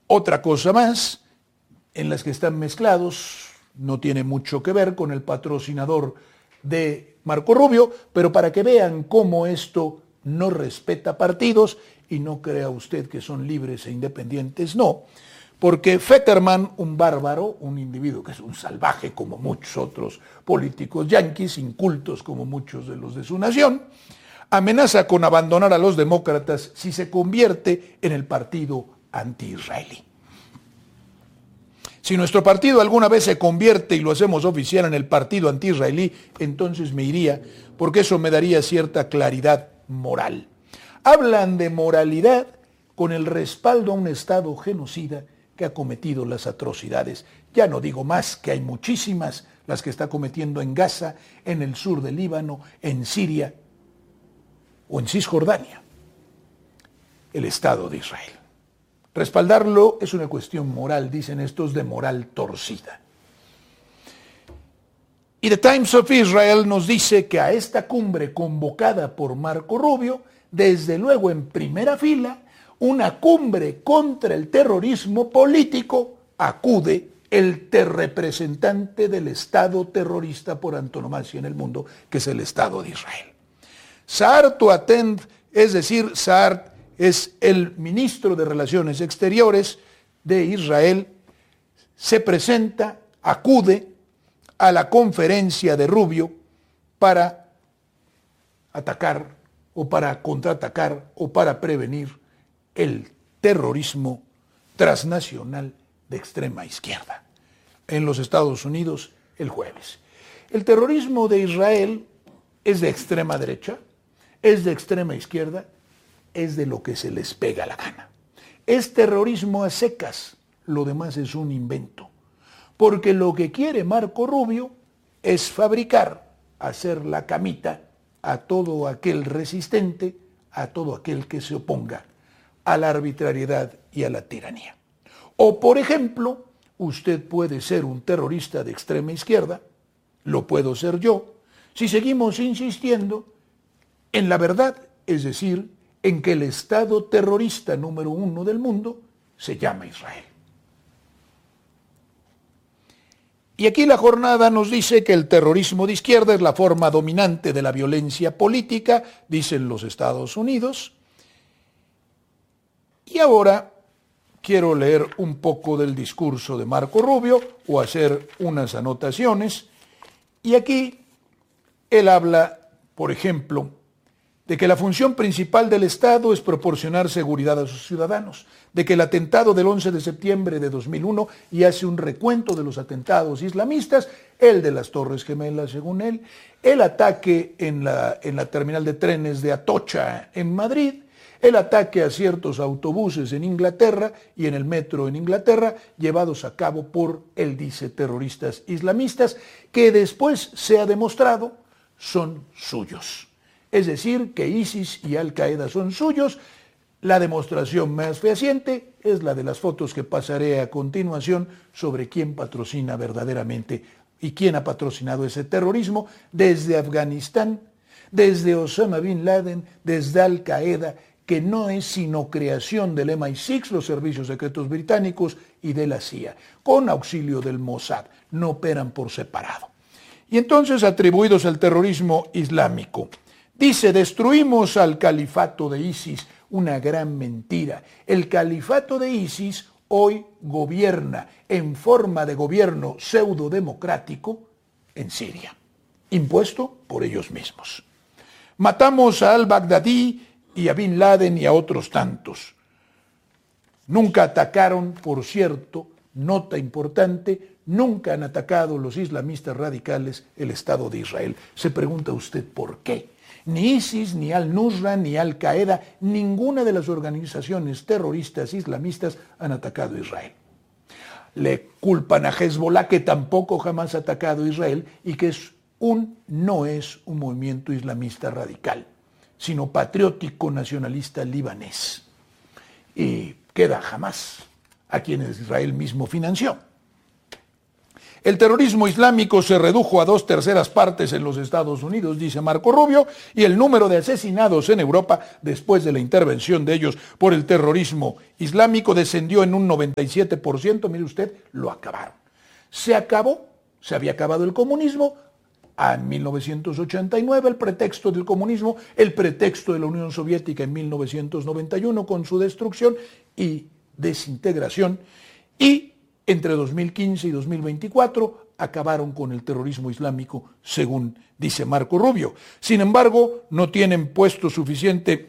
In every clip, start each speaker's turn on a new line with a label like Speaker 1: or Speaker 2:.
Speaker 1: Otra cosa más, en las que están mezclados, no tiene mucho que ver con el patrocinador de Marco Rubio, pero para que vean cómo esto no respeta partidos, y no crea usted que son libres e independientes, no, porque Fetterman, un bárbaro, un individuo que es un salvaje como muchos otros políticos yanquis, incultos como muchos de los de su nación, amenaza con abandonar a los demócratas si se convierte en el partido anti-israelí. Si nuestro partido alguna vez se convierte y lo hacemos oficial en el partido anti-israelí, entonces me iría, porque eso me daría cierta claridad moral. Hablan de moralidad con el respaldo a un Estado genocida que ha cometido las atrocidades. Ya no digo más, que hay muchísimas, las que está cometiendo en Gaza, en el sur del Líbano, en Siria o en Cisjordania, el Estado de Israel. Respaldarlo es una cuestión moral, dicen estos, de moral torcida. Y The Times of Israel nos dice que a esta cumbre convocada por Marco Rubio, desde luego en primera fila, una cumbre contra el terrorismo político, acude el representante del Estado terrorista por antonomasia en el mundo, que es el Estado de Israel. Saar Toatend, es decir, Saar es el ministro de Relaciones Exteriores de Israel, se presenta, acude a la conferencia de Rubio para atacar o para contraatacar o para prevenir el terrorismo transnacional de extrema izquierda en los Estados Unidos el jueves. El terrorismo de Israel es de extrema derecha, es de extrema izquierda, es de lo que se les pega la gana. Es terrorismo a secas, lo demás es un invento. Porque lo que quiere Marco Rubio es fabricar, hacer la camita a todo aquel resistente, a todo aquel que se oponga a la arbitrariedad y a la tiranía. O, por ejemplo, usted puede ser un terrorista de extrema izquierda, lo puedo ser yo, si seguimos insistiendo en la verdad, es decir, en que el Estado terrorista número 1 del mundo se llama Israel. Y aquí la jornada nos dice que el terrorismo de izquierda es la forma dominante de la violencia política, dicen los Estados Unidos. Y ahora quiero leer un poco del discurso de Marco Rubio o hacer unas anotaciones. Y aquí él habla, por ejemplo, de que la función principal del Estado es proporcionar seguridad a sus ciudadanos, de que el atentado del 11 de septiembre de 2001, y hace un recuento de los atentados islamistas, el de las Torres Gemelas según él, el ataque en la terminal de trenes de Atocha en Madrid, el ataque a ciertos autobuses en Inglaterra y en el metro en Inglaterra, llevados a cabo por, él dice, terroristas islamistas, que después se ha demostrado son suyos. Es decir, que ISIS y Al-Qaeda son suyos. La demostración más fehaciente es la de las fotos que pasaré a continuación sobre quién patrocina verdaderamente y quién ha patrocinado ese terrorismo desde Afganistán, desde Osama Bin Laden, desde Al-Qaeda, que no es sino creación del MI6, los servicios secretos británicos, y de la CIA, con auxilio del Mossad, no operan por separado. Y entonces, atribuidos al terrorismo islámico, dice, destruimos al califato de ISIS, una gran mentira. El califato de ISIS hoy gobierna en forma de gobierno pseudodemocrático en Siria, impuesto por ellos mismos. Matamos a al-Baghdadi y a Bin Laden y a otros tantos. Nunca atacaron, por cierto, nota importante, nunca han atacado los islamistas radicales el Estado de Israel. Se pregunta usted por qué. Ni ISIS, ni Al-Nusra, ni Al-Qaeda, ninguna de las organizaciones terroristas islamistas han atacado a Israel. Le culpan a Hezbollah, que tampoco jamás ha atacado a Israel y que no es un movimiento islamista radical, sino patriótico nacionalista libanés. Y queda jamás a quienes Israel mismo financió. El terrorismo islámico se redujo a 2/3 partes en los Estados Unidos, dice Marco Rubio, y el número de asesinados en Europa después de la intervención de ellos por el terrorismo islámico descendió en un 97%. Mire usted, lo acabaron. Se había acabado el comunismo en 1989, el pretexto del comunismo, el pretexto de la Unión Soviética en 1991 con su destrucción y desintegración, y entre 2015 y 2024 acabaron con el terrorismo islámico, según dice Marco Rubio. Sin embargo, no tienen puesto suficiente,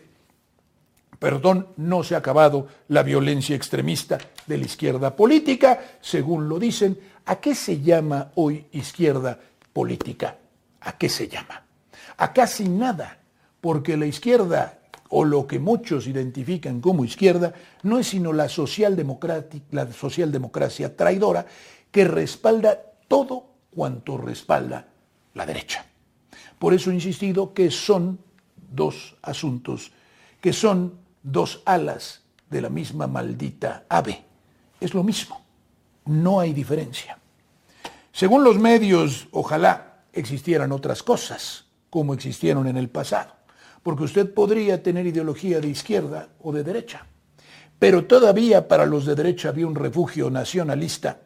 Speaker 1: no se ha acabado la violencia extremista de la izquierda política, según lo dicen. ¿A qué se llama hoy izquierda política? ¿A qué se llama? A casi nada, porque la izquierda, o lo que muchos identifican como izquierda, no es sino la socialdemocracia traidora que respalda todo cuanto respalda la derecha. Por eso he insistido que son dos asuntos, que son dos alas de la misma maldita ave. Es lo mismo, no hay diferencia. Según los medios, ojalá existieran otras cosas como existieron en el pasado, porque usted podría tener ideología de izquierda o de derecha, pero todavía para los de derecha había un refugio nacionalista,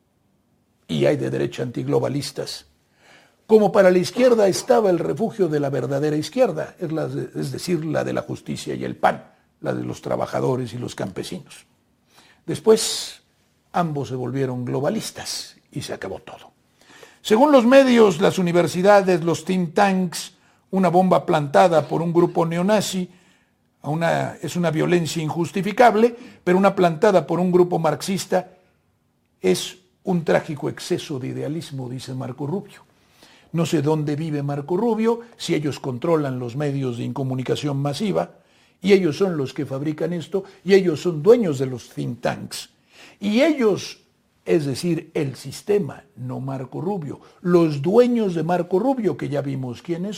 Speaker 1: y hay de derecha antiglobalistas, como para la izquierda estaba el refugio de la verdadera izquierda, es decir, la de la justicia y el pan, la de los trabajadores y los campesinos. Después, ambos se volvieron globalistas y se acabó todo. Según los medios, las universidades, los think tanks, una bomba plantada por un grupo neonazi, es una violencia injustificable, pero una plantada por un grupo marxista es un trágico exceso de idealismo, dice Marco Rubio. No sé dónde vive Marco Rubio, si ellos controlan los medios de comunicación masiva, y ellos son los que fabrican esto, y ellos son dueños de los think tanks. Y ellos, es decir, el sistema, no Marco Rubio, los dueños de Marco Rubio, que ya vimos quiénes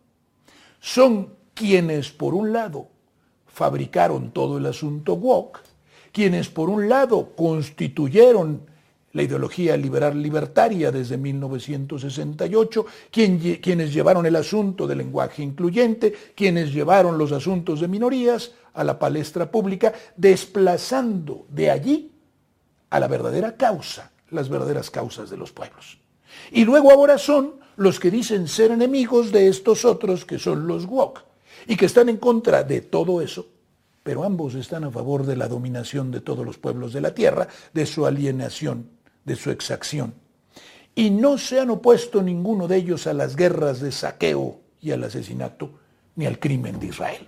Speaker 1: son quienes, por un lado, fabricaron todo el asunto woke, quienes, por un lado, constituyeron la ideología liberal libertaria desde 1968, quienes llevaron el asunto del lenguaje incluyente, quienes llevaron los asuntos de minorías a la palestra pública, desplazando de allí a la verdadera causa, las verdaderas causas de los pueblos. Y luego ahora son los que dicen ser enemigos de estos otros que son los woke y que están en contra de todo eso, pero ambos están a favor de la dominación de todos los pueblos de la tierra, de su alienación, de su exacción. Y no se han opuesto ninguno de ellos a las guerras de saqueo y al asesinato, ni al crimen de Israel.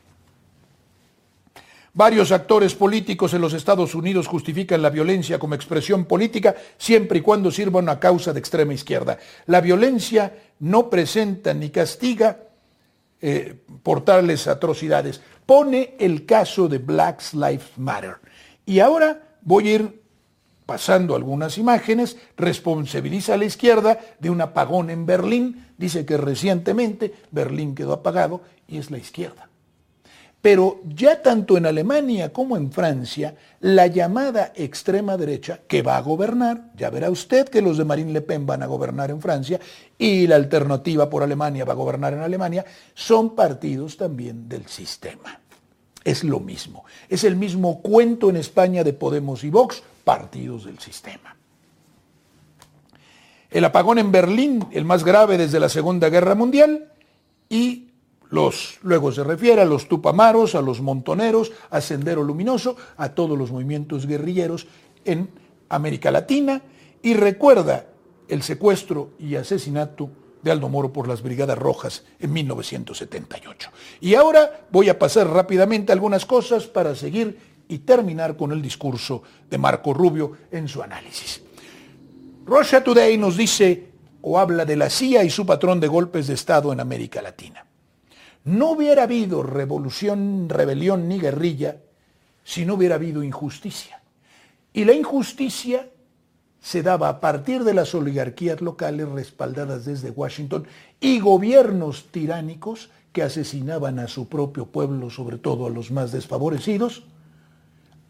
Speaker 1: Varios actores políticos en los Estados Unidos justifican la violencia como expresión política siempre y cuando sirva a una causa de extrema izquierda. La violencia no presenta ni castiga por tales atrocidades. Pone el caso de Black Lives Matter. Y ahora voy a ir pasando algunas imágenes. Responsabiliza a la izquierda de un apagón en Berlín. Dice que recientemente Berlín quedó apagado y es la izquierda. Pero ya tanto en Alemania como en Francia, la llamada extrema derecha, que va a gobernar, ya verá usted que los de Marine Le Pen van a gobernar en Francia y la alternativa por Alemania va a gobernar en Alemania, son partidos también del sistema. Es lo mismo. Es el mismo cuento en España de Podemos y Vox, partidos del sistema. El apagón en Berlín, el más grave desde la Segunda Guerra Mundial, y luego se refiere a los tupamaros, a los montoneros, a Sendero Luminoso, a todos los movimientos guerrilleros en América Latina, y recuerda el secuestro y asesinato de Aldo Moro por las Brigadas Rojas en 1978. Y ahora voy a pasar rápidamente algunas cosas para seguir y terminar con el discurso de Marco Rubio en su análisis. Russia Today nos dice o habla de la CIA y su patrón de golpes de Estado en América Latina. No hubiera habido revolución, rebelión ni guerrilla si no hubiera habido injusticia. Y la injusticia se daba a partir de las oligarquías locales respaldadas desde Washington y gobiernos tiránicos que asesinaban a su propio pueblo, sobre todo a los más desfavorecidos,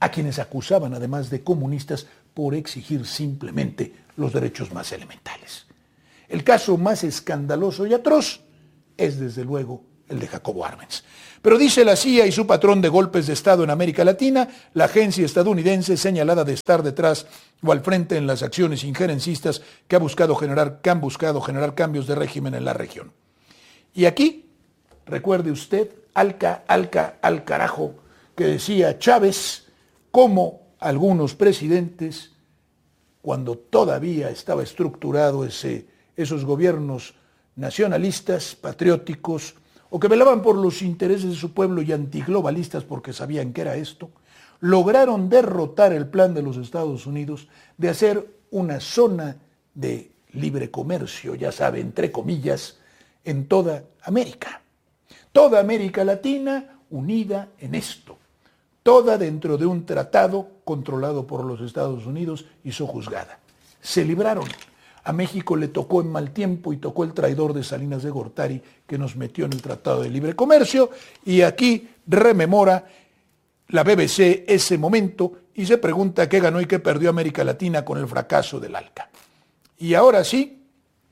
Speaker 1: a quienes acusaban además de comunistas por exigir simplemente los derechos más elementales. El caso más escandaloso y atroz es desde luego el de Jacobo Arbenz. Pero dice la CIA y su patrón de golpes de Estado en América Latina, la agencia estadounidense señalada de estar detrás o al frente en las acciones injerencistas que han buscado generar cambios de régimen en la región. Y aquí, recuerde usted, al carajo, que decía Chávez, como algunos presidentes, cuando todavía estaba estructurado esos gobiernos nacionalistas, patrióticos, o que velaban por los intereses de su pueblo y antiglobalistas porque sabían que era esto, lograron derrotar el plan de los Estados Unidos de hacer una zona de libre comercio, ya sabe, entre comillas, en toda América. Toda América Latina unida en esto, toda dentro de un tratado controlado por los Estados Unidos y sojuzgada. Se libraron. A México le tocó en mal tiempo y tocó el traidor de Salinas de Gortari que nos metió en el Tratado de Libre Comercio, y aquí rememora la BBC ese momento y se pregunta qué ganó y qué perdió América Latina con el fracaso del ALCA. Y ahora sí,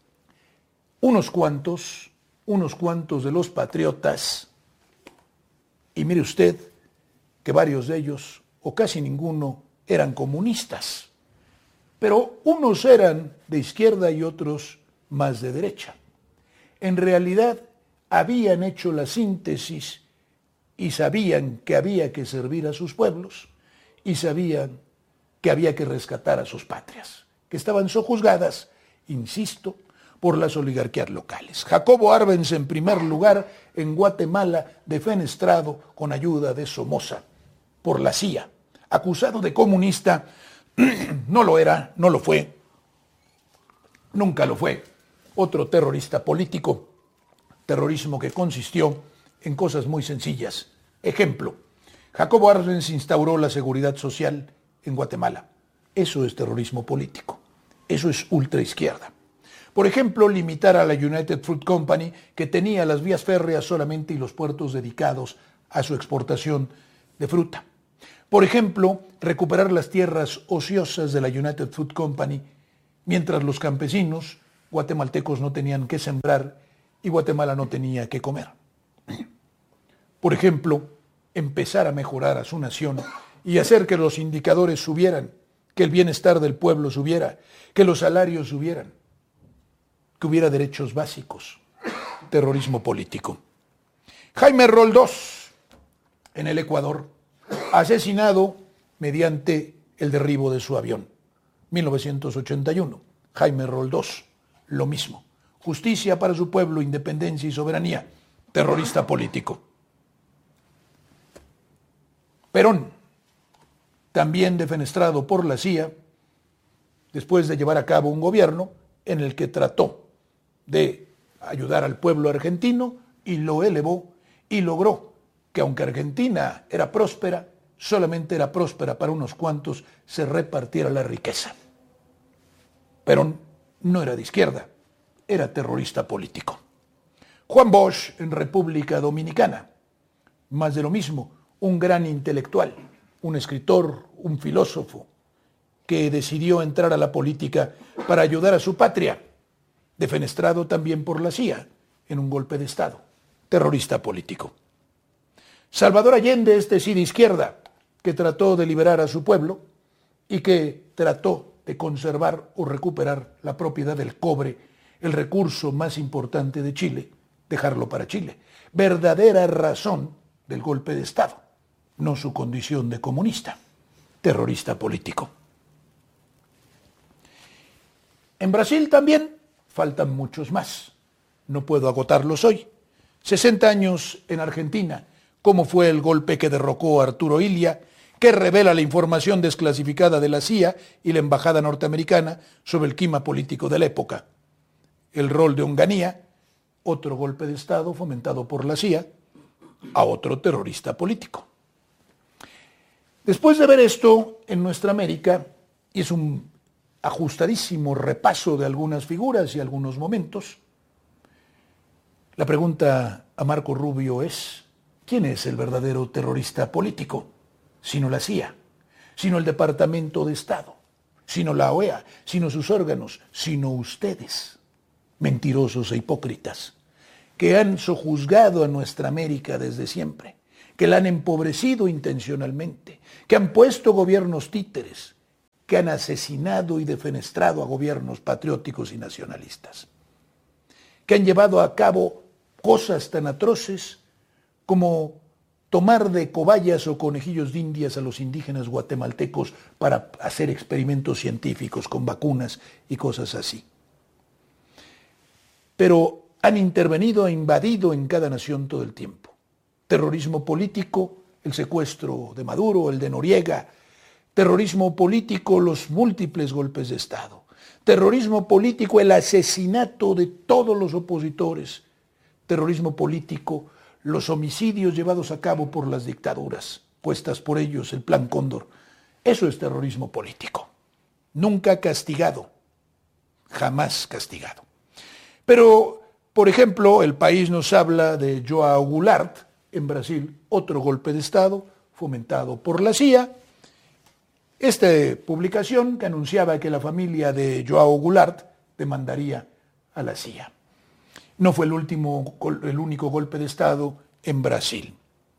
Speaker 1: unos cuantos de los patriotas, y mire usted que varios de ellos, o casi ninguno, eran comunistas. Pero unos eran de izquierda y otros más de derecha. En realidad habían hecho la síntesis y sabían que había que servir a sus pueblos y sabían que había que rescatar a sus patrias, que estaban sojuzgadas, insisto, por las oligarquías locales. Jacobo Arbenz, en primer lugar, en Guatemala, defenestrado con ayuda de Somoza por la CIA, acusado de comunista. No lo era, no lo fue, nunca lo fue. Otro terrorista político, terrorismo que consistió en cosas muy sencillas. Ejemplo, Jacobo Arbenz instauró la seguridad social en Guatemala. Eso es terrorismo político, eso es ultraizquierda. Por ejemplo, limitar a la United Fruit Company, que tenía las vías férreas solamente y los puertos dedicados a su exportación de fruta. Por ejemplo, recuperar las tierras ociosas de la United Fruit Company, mientras los campesinos guatemaltecos no tenían que sembrar y Guatemala no tenía que comer. Por ejemplo, empezar a mejorar a su nación y hacer que los indicadores subieran, que el bienestar del pueblo subiera, que los salarios subieran, que hubiera derechos básicos. Terrorismo político. Jaime Roldós, en el Ecuador, asesinado mediante el derribo de su avión. 1981. Jaime Roldós, lo mismo. Justicia para su pueblo, independencia y soberanía. Terrorista político. Perón, también defenestrado por la CIA, después de llevar a cabo un gobierno en el que trató de ayudar al pueblo argentino y lo elevó y logró que, aunque Argentina era próspera, solamente era próspera para unos cuantos, se repartiera la riqueza. Perón no era de izquierda, era terrorista político. Juan Bosch, en República Dominicana, más de lo mismo, un gran intelectual, un escritor, un filósofo, que decidió entrar a la política para ayudar a su patria, defenestrado también por la CIA en un golpe de Estado, terrorista político. Salvador Allende, este sí de izquierda, que trató de liberar a su pueblo y que trató de conservar o recuperar la propiedad del cobre, el recurso más importante de Chile, dejarlo para Chile. Verdadera razón del golpe de Estado, no su condición de comunista, terrorista político. En Brasil también faltan muchos más. No puedo agotarlos hoy. 60 años en Argentina. ¿Cómo fue el golpe que derrocó a Arturo Illia? Que revela la información desclasificada de la CIA y la embajada norteamericana sobre el clima político de la época. El rol de Onganía, otro golpe de Estado fomentado por la CIA, a otro terrorista político. Después de ver esto en nuestra América, y es un ajustadísimo repaso de algunas figuras y algunos momentos, la pregunta a Marco Rubio es: ¿quién es el verdadero terrorista político? Sino la CIA, sino el Departamento de Estado, sino la OEA, sino sus órganos, sino ustedes, mentirosos e hipócritas, que han sojuzgado a nuestra América desde siempre, que la han empobrecido intencionalmente, que han puesto gobiernos títeres, que han asesinado y defenestrado a gobiernos patrióticos y nacionalistas, que han llevado a cabo cosas tan atroces como tomar de cobayas o conejillos de indias a los indígenas guatemaltecos para hacer experimentos científicos con vacunas y cosas así. Pero han intervenido e invadido en cada nación todo el tiempo. Terrorismo político, el secuestro de Maduro, el de Noriega. Terrorismo político, los múltiples golpes de Estado. Terrorismo político, el asesinato de todos los opositores. Terrorismo político, los homicidios llevados a cabo por las dictaduras, puestas por ellos, el Plan Cóndor. Eso es terrorismo político. Nunca castigado, jamás castigado. Pero, por ejemplo, el país nos habla de João Goulart, en Brasil, otro golpe de Estado fomentado por la CIA. Esta publicación que anunciaba que la familia de João Goulart demandaría a la CIA. No fue el único golpe de Estado en Brasil.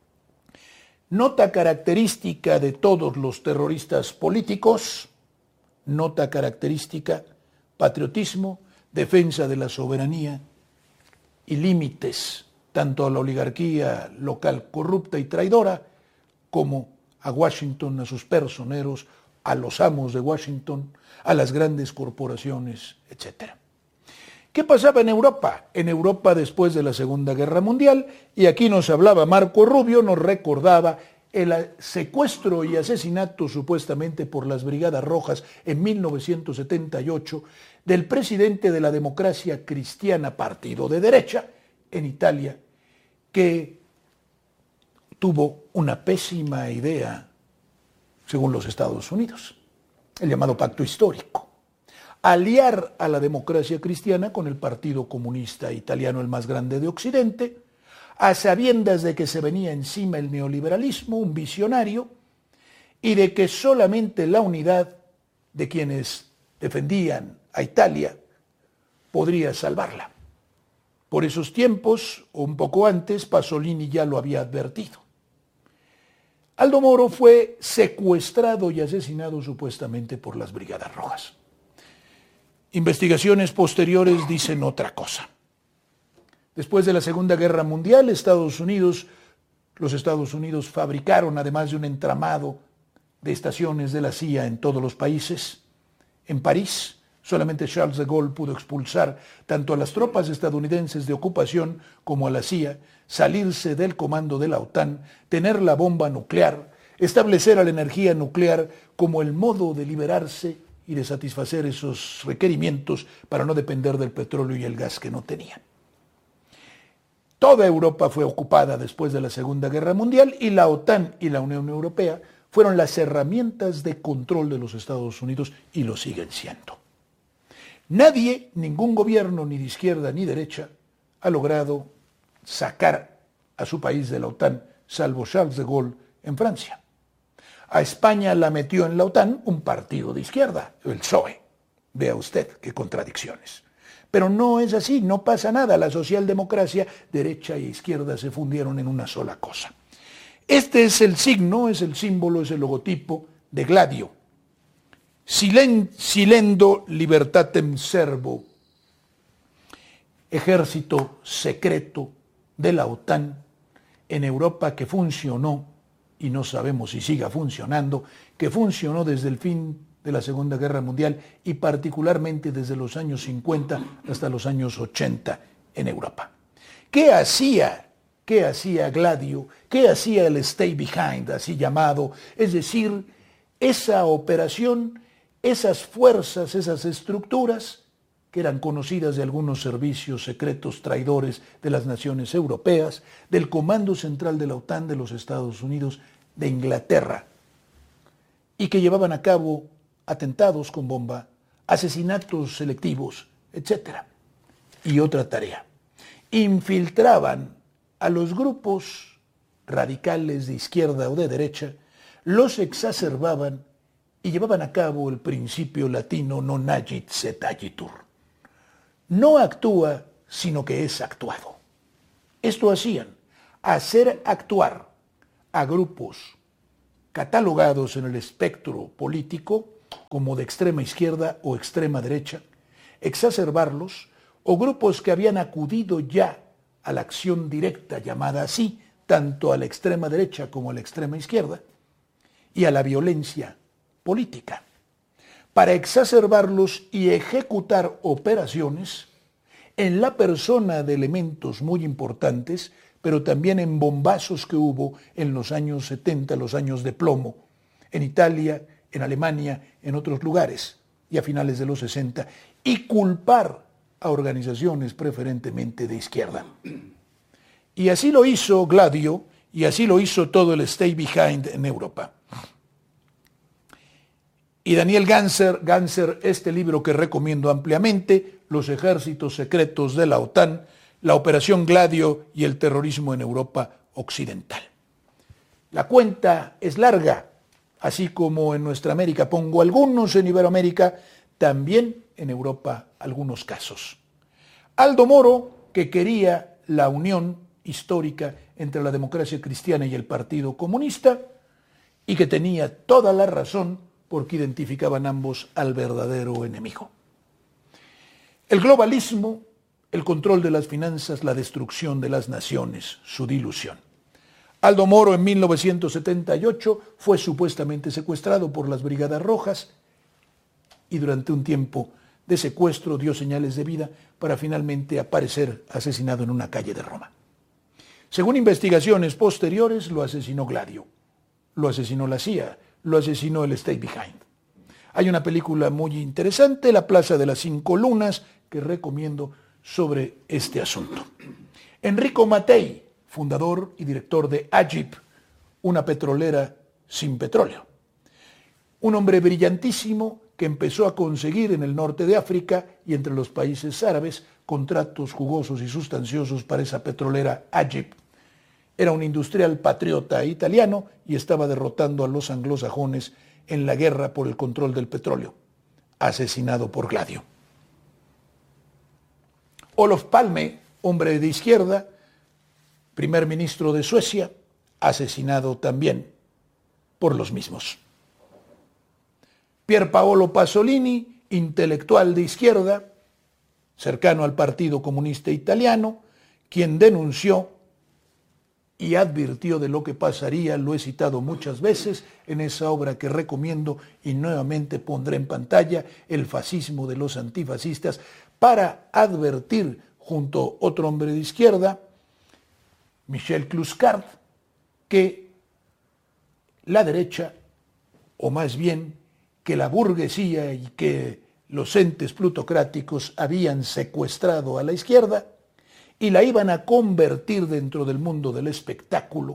Speaker 1: Nota característica de todos los terroristas políticos, nota característica, patriotismo, defensa de la soberanía y límites tanto a la oligarquía local corrupta y traidora como a Washington, a sus personeros, a los amos de Washington, a las grandes corporaciones, etc. ¿Qué pasaba en Europa? En Europa después de la Segunda Guerra Mundial, y aquí nos hablaba Marco Rubio, nos recordaba el secuestro y asesinato supuestamente por las Brigadas Rojas en 1978 del presidente de la Democracia Cristiana, partido de derecha, en Italia, que tuvo una pésima idea, según los Estados Unidos, el llamado pacto histórico. Aliar a la democracia cristiana con el Partido Comunista Italiano, el más grande de Occidente, a sabiendas de que se venía encima el neoliberalismo, un visionario, y de que solamente la unidad de quienes defendían a Italia podría salvarla. Por esos tiempos, o un poco antes, Pasolini ya lo había advertido. Aldo Moro fue secuestrado y asesinado supuestamente por las Brigadas Rojas. Investigaciones posteriores dicen otra cosa. Después de la Segunda Guerra Mundial, los Estados Unidos fabricaron, además de un entramado de estaciones de la CIA en todos los países. En París, solamente Charles de Gaulle pudo expulsar tanto a las tropas estadounidenses de ocupación como a la CIA, salirse del comando de la OTAN, tener la bomba nuclear, establecer a la energía nuclear como el modo de liberarse y de satisfacer esos requerimientos para no depender del petróleo y el gas que no tenían. Toda Europa fue ocupada después de la Segunda Guerra Mundial y la OTAN y la Unión Europea fueron las herramientas de control de los Estados Unidos y lo siguen siendo. Nadie, ningún gobierno, ni de izquierda ni derecha, ha logrado sacar a su país de la OTAN, salvo Charles de Gaulle en Francia. A España la metió en la OTAN un partido de izquierda, el PSOE. Vea usted qué contradicciones. Pero no es así, no pasa nada. La socialdemocracia, derecha e izquierda, se fundieron en una sola cosa. Este es el signo, es el símbolo, es el logotipo de Gladio. Silendo libertatem servo, ejército secreto de la OTAN en Europa que funcionó, y no sabemos si siga funcionando, que funcionó desde el fin de la Segunda Guerra Mundial y particularmente desde los años 50 hasta los años 80 en Europa. ¿Qué hacía Gladio? ¿Qué hacía el Stay Behind, así llamado? Es decir, esa operación, esas fuerzas, esas estructuras que eran conocidas de algunos servicios secretos traidores de las naciones europeas, del Comando Central de la OTAN de los Estados Unidos, de Inglaterra, y que llevaban a cabo atentados con bomba, asesinatos selectivos, etc. Y otra tarea, infiltraban a los grupos radicales de izquierda o de derecha, los exacerbaban y llevaban a cabo el principio latino non agit sed agitur. No actúa, sino que es actuado. Esto hacían, hacer actuar a grupos catalogados en el espectro político como de extrema izquierda o extrema derecha, exacerbarlos, o grupos que habían acudido ya a la acción directa llamada así, tanto a la extrema derecha como a la extrema izquierda, y a la violencia política, para exacerbarlos y ejecutar operaciones en la persona de elementos muy importantes, pero también en bombazos que hubo en los años 70, los años de plomo, en Italia, en Alemania, en otros lugares, y a finales de los 60, y culpar a organizaciones preferentemente de izquierda. Y así lo hizo Gladio, y así lo hizo todo el Stay Behind en Europa. Y Daniel Ganser, este libro que recomiendo ampliamente, Los ejércitos secretos de la OTAN, la Operación Gladio y el terrorismo en Europa Occidental. La cuenta es larga, así como en nuestra América pongo algunos, en Iberoamérica, también en Europa algunos casos. Aldo Moro, que quería la unión histórica entre la democracia cristiana y el Partido Comunista, y que tenía toda la razón porque identificaban ambos al verdadero enemigo. El globalismo, el control de las finanzas, la destrucción de las naciones, su dilución. Aldo Moro en 1978 fue supuestamente secuestrado por las Brigadas Rojas y durante un tiempo de secuestro dio señales de vida para finalmente aparecer asesinado en una calle de Roma. Según investigaciones posteriores, lo asesinó Gladio, lo asesinó la CIA, lo asesinó el Stay Behind. Hay una película muy interesante, La Plaza de las Cinco Lunas, que recomiendo sobre este asunto. Enrico Mattei, fundador y director de Agip, una petrolera sin petróleo. Un hombre brillantísimo que empezó a conseguir en el norte de África y entre los países árabes contratos jugosos y sustanciosos para esa petrolera Agip. Era un industrial patriota italiano y estaba derrotando a los anglosajones en la guerra por el control del petróleo, asesinado por Gladio. Olof Palme, hombre de izquierda, primer ministro de Suecia, asesinado también por los mismos. Pier Paolo Pasolini, intelectual de izquierda, cercano al Partido Comunista Italiano, quien denunció y advirtió de lo que pasaría, lo he citado muchas veces en esa obra que recomiendo y nuevamente pondré en pantalla, El fascismo de los antifascistas, para advertir junto a otro hombre de izquierda, Michel Cluscard, que la derecha, o más bien que la burguesía y que los entes plutocráticos habían secuestrado a la izquierda y la iban a convertir dentro del mundo del espectáculo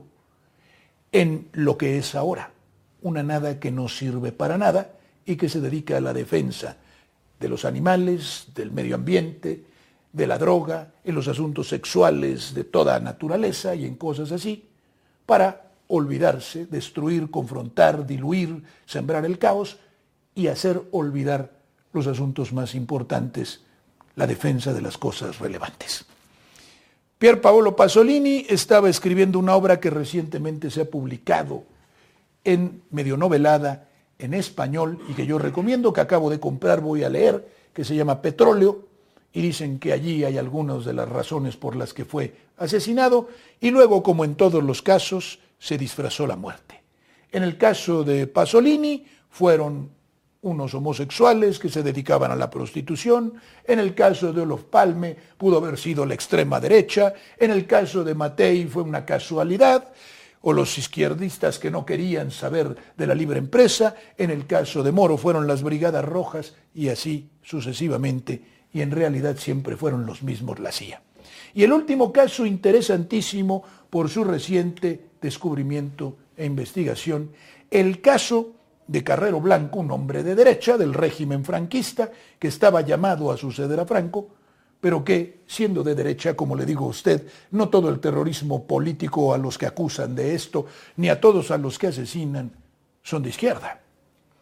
Speaker 1: en lo que es ahora, una nada que no sirve para nada y que se dedica a la defensa de los animales, del medio ambiente, de la droga, en los asuntos sexuales de toda naturaleza y en cosas así, para olvidarse, destruir, confrontar, diluir, sembrar el caos y hacer olvidar los asuntos más importantes, la defensa de las cosas relevantes. Pier Paolo Pasolini estaba escribiendo una obra que recientemente se ha publicado en medio novelada en español y que yo recomiendo, que acabo de comprar, voy a leer, que se llama Petróleo, y dicen que allí hay algunas de las razones por las que fue asesinado, y luego, como en todos los casos, se disfrazó la muerte. En el caso de Pasolini fueron unos homosexuales que se dedicaban a la prostitución, en el caso de Olof Palme pudo haber sido la extrema derecha, en el caso de Mattei fue una casualidad, o los izquierdistas que no querían saber de la libre empresa, en el caso de Moro fueron las Brigadas Rojas y así sucesivamente, y en realidad siempre fueron los mismos la CIA. Y el último caso interesantísimo por su reciente descubrimiento e investigación, el caso de Carrero Blanco, un hombre de derecha del régimen franquista que estaba llamado a suceder a Franco, pero que, siendo de derecha, como le digo a usted, no todo el terrorismo político a los que acusan de esto, ni a todos a los que asesinan, son de izquierda.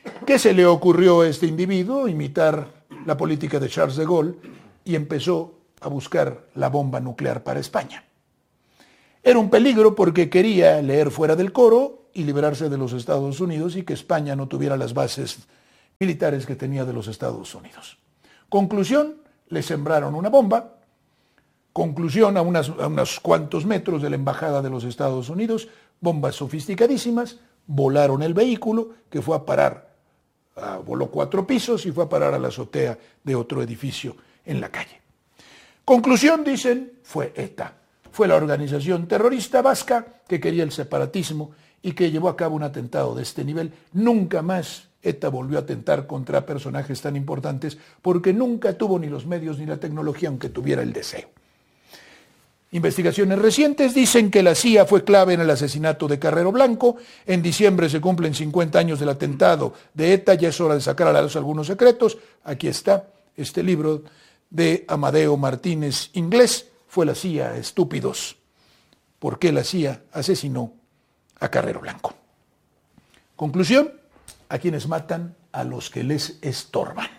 Speaker 1: ¿Qué se le ocurrió a este individuo? Imitar la política de Charles de Gaulle y empezó a buscar la bomba nuclear para España. Era un peligro porque quería leer fuera del coro y librarse de los Estados Unidos y que España no tuviera las bases militares que tenía de los Estados Unidos. Conclusión, le sembraron una bomba. Conclusión, a unos cuantos metros de la embajada de los Estados Unidos, bombas sofisticadísimas, volaron el vehículo que fue a parar, voló 4 pisos y fue a parar a la azotea de otro edificio en la calle. Conclusión, dicen, fue ETA. Fue la organización terrorista vasca que quería el separatismo y que llevó a cabo un atentado de este nivel. Nunca más ETA volvió a atentar contra personajes tan importantes porque nunca tuvo ni los medios ni la tecnología, aunque tuviera el deseo. Investigaciones recientes dicen que la CIA fue clave en el asesinato de Carrero Blanco. En diciembre se cumplen 50 años del atentado de ETA. Ya es hora de sacar a la luz algunos secretos. Aquí está este libro de Amadeo Martínez Inglés. Fue la CIA, estúpidos. ¿Por qué la CIA asesinó a Carrero Blanco? Conclusión, a quienes matan a los que les estorban.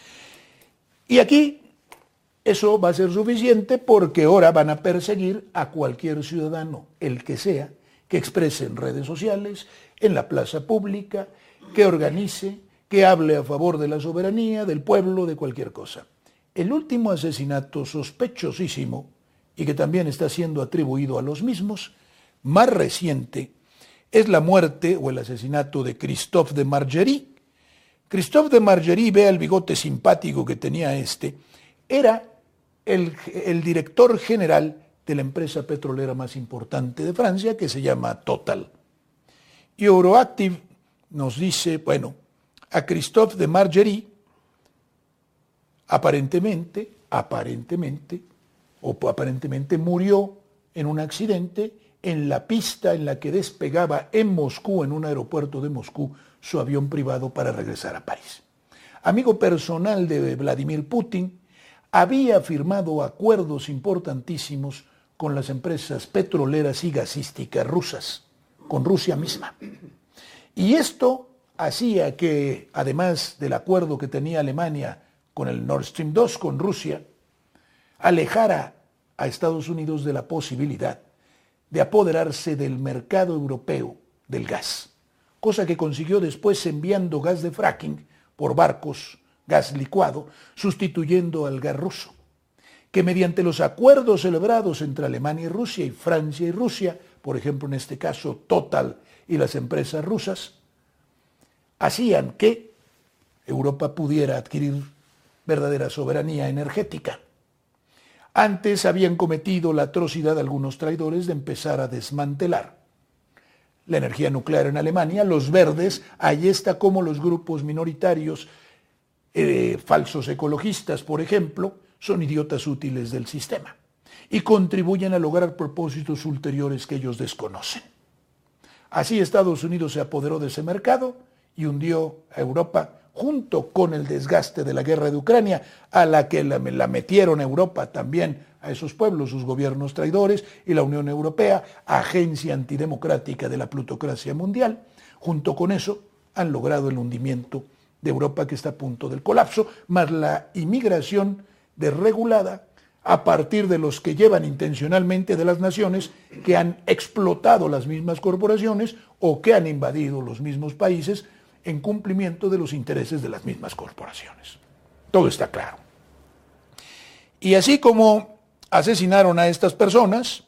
Speaker 1: Y aquí eso va a ser suficiente porque ahora van a perseguir a cualquier ciudadano, el que sea, que exprese en redes sociales, en la plaza pública, que organice, que hable a favor de la soberanía, del pueblo, de cualquier cosa. El último asesinato sospechosísimo, y que también está siendo atribuido a los mismos, más reciente, es la muerte o el asesinato de Christophe de Margerie. Christophe de Margerie, vea el bigote simpático que tenía era el director general de la empresa petrolera más importante de Francia, que se llama Total. Y Euroactiv nos dice, bueno, a Christophe de Margerie, aparentemente murió en un accidente en la pista en la que despegaba en Moscú, en un aeropuerto de Moscú, su avión privado para regresar a París. Amigo personal de Vladimir Putin, había firmado acuerdos importantísimos con las empresas petroleras y gasísticas rusas, con Rusia misma. Y esto hacía que, además del acuerdo que tenía Alemania con el Nord Stream 2 con Rusia, alejara a Estados Unidos de la posibilidad de apoderarse del mercado europeo del gas, cosa que consiguió después enviando gas de fracking por barcos, gas licuado, sustituyendo al gas ruso, que mediante los acuerdos celebrados entre Alemania y Rusia y Francia y Rusia, por ejemplo en este caso Total y las empresas rusas, hacían que Europa pudiera adquirir verdadera soberanía energética. Antes habían cometido la atrocidad algunos traidores de empezar a desmantelar la energía nuclear en Alemania. Los verdes, ahí está como los grupos minoritarios, falsos ecologistas, por ejemplo, son idiotas útiles del sistema y contribuyen a lograr propósitos ulteriores que ellos desconocen. Así Estados Unidos se apoderó de ese mercado y hundió a Europa junto con el desgaste de la guerra de Ucrania, a la que la metieron Europa también a esos pueblos, sus gobiernos traidores, y la Unión Europea, agencia antidemocrática de la plutocracia mundial. Junto con eso han logrado el hundimiento de Europa, que está a punto del colapso, más la inmigración desregulada a partir de los que llevan intencionalmente de las naciones que han explotado las mismas corporaciones o que han invadido los mismos países en cumplimiento de los intereses de las mismas corporaciones. Todo está claro. Y así como asesinaron a estas personas,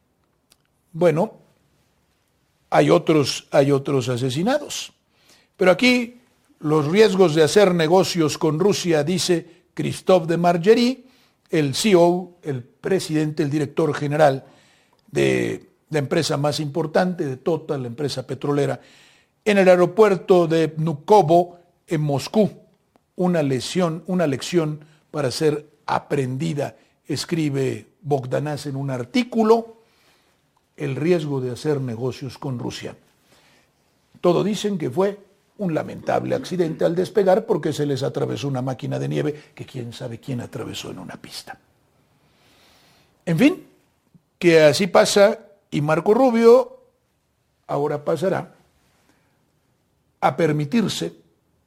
Speaker 1: bueno, hay otros asesinados. Pero aquí los riesgos de hacer negocios con Rusia, dice Christophe de Margerie, el CEO, el presidente, el director general de la empresa más importante de Total, la empresa petrolera, en el aeropuerto de Vnukovo, en Moscú. Una lección para ser aprendida, escribe Bogdanás en un artículo, el riesgo de hacer negocios con Rusia. Todo dicen que fue un lamentable accidente al despegar porque se les atravesó una máquina de nieve que quién sabe quién atravesó en una pista. En fin, que así pasa, y Marco Rubio ahora pasará a permitirse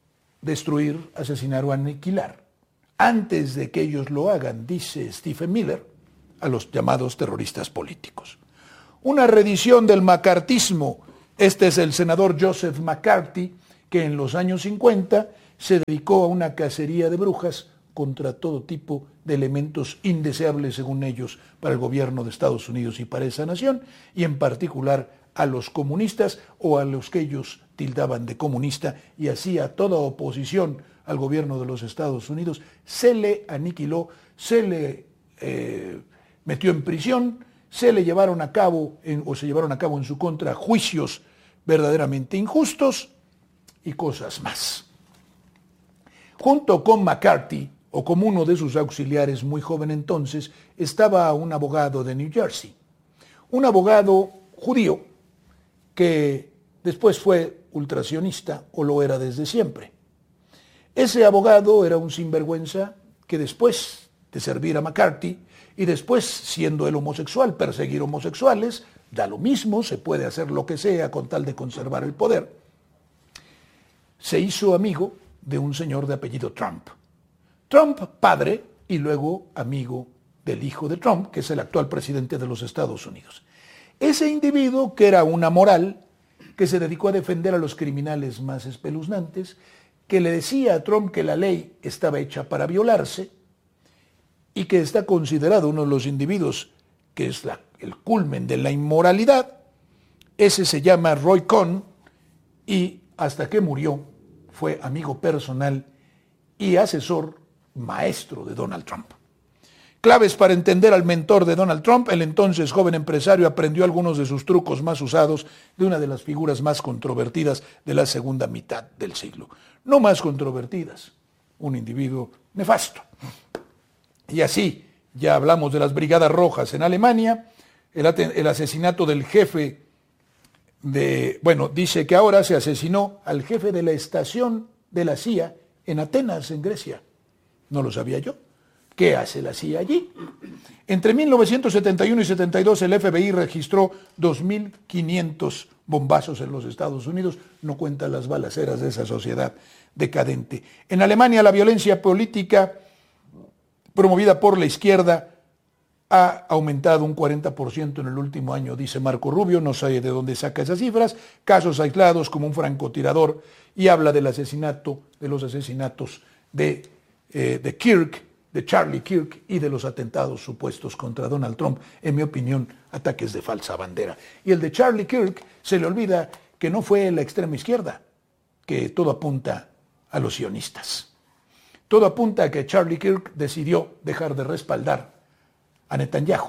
Speaker 1: destruir, asesinar o aniquilar. Antes de que ellos lo hagan, dice Stephen Miller, a los llamados terroristas políticos. Una reedición del macartismo. Este es el senador Joseph McCarthy, que en los años 50 se dedicó a una cacería de brujas contra todo tipo de elementos indeseables, según ellos, para el gobierno de Estados Unidos y para esa nación, y en particular a los comunistas o a los que ellos tildaban de comunista, y así a toda oposición al gobierno de los Estados Unidos se le aniquiló, se le metió en prisión, se llevaron a cabo en su contra juicios verdaderamente injustos y cosas más. Junto con McCarthy, o como uno de sus auxiliares muy joven entonces, estaba un abogado de New Jersey, un abogado judío que después fue ultrasionista, o lo era desde siempre. Ese abogado era un sinvergüenza que después de servir a McCarthy y después, siendo él homosexual, perseguir homosexuales, da lo mismo, se puede hacer lo que sea con tal de conservar el poder, se hizo amigo de un señor de apellido Trump. Trump padre y luego amigo del hijo de Trump, que es el actual presidente de los Estados Unidos. Ese individuo, que era una moral, que se dedicó a defender a los criminales más espeluznantes, que le decía a Trump que la ley estaba hecha para violarse y que está considerado uno de los individuos que es el culmen de la inmoralidad. Ese se llama Roy Cohn y hasta que murió fue amigo personal y asesor maestro de Donald Trump. Claves para entender al mentor de Donald Trump. El entonces joven empresario aprendió algunos de sus trucos más usados de una de las figuras más controvertidas de la segunda mitad del siglo. No más controvertidas, un individuo nefasto. Y así, ya hablamos de las Brigadas Rojas en Alemania, el asesinato del jefe dice que ahora se asesinó al jefe de la estación de la CIA en Atenas, en Grecia. No lo sabía yo. ¿Qué hace la CIA allí? Entre 1971 y 72 el FBI registró 2.500 bombazos en los Estados Unidos, no cuentan las balaceras de esa sociedad decadente. En Alemania la violencia política promovida por la izquierda ha aumentado un 40% en el último año, dice Marco Rubio, no sé de dónde saca esas cifras, casos aislados como un francotirador, y habla de los asesinatos de Kirk, de Charlie Kirk, y de los atentados supuestos contra Donald Trump, en mi opinión, ataques de falsa bandera. Y el de Charlie Kirk se le olvida que no fue la extrema izquierda, que todo apunta a los sionistas. Todo apunta a que Charlie Kirk decidió dejar de respaldar a Netanyahu.